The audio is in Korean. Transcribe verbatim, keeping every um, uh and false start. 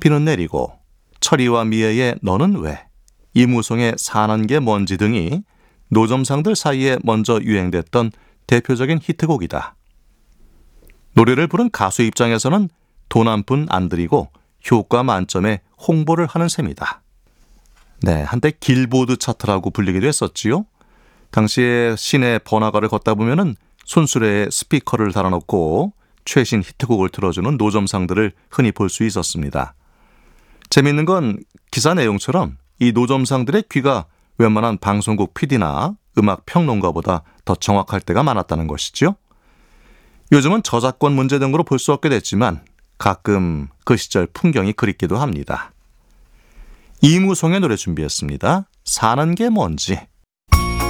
비는 내리고, 철이와 미애의 너는 왜, 이무송의 사는 게 뭔지 등이 노점상들 사이에 먼저 유행됐던 대표적인 히트곡이다. 노래를 부른 가수 입장에서는 돈 한 푼 안 들이고 효과 만점의 홍보를 하는 셈이다. 네, 한때 길보드 차트라고 불리기도 했었지요. 당시에 시내 번화가를 걷다 보면은 손수레에 스피커를 달아놓고 최신 히트곡을 틀어주는 노점상들을 흔히 볼 수 있었습니다. 재미있는 건 기사 내용처럼 이 노점상들의 귀가 웬만한 방송국 피디나 음악 평론가보다 더 정확할 때가 많았다는 것이죠. 요즘은 저작권 문제 등으로 볼 수 없게 됐지만 가끔 그 시절 풍경이 그립기도 합니다. 이무송의 노래 준비했습니다. 사는 게 뭔지.